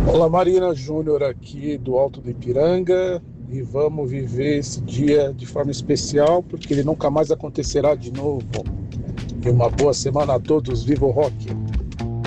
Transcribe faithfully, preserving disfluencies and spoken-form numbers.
Olá, Marina Júnior aqui do Alto do Ipiranga e vamos viver esse dia de forma especial porque ele nunca mais acontecerá de novo. E uma boa semana a todos, viva o rock!